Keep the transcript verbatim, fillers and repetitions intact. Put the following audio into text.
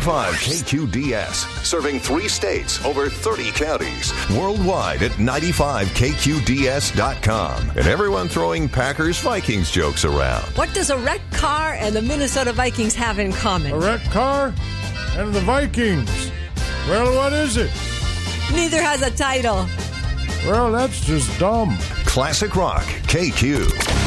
ninety-five K Q D S, serving three states, over thirty counties, worldwide at ninety-five K Q D S dot com. And everyone throwing Packers Vikings jokes around. What does a wrecked car and the Minnesota Vikings have in common? A wrecked car and the Vikings. Well, what is it? Neither has a title. Well, that's just dumb. Classic Rock K Q.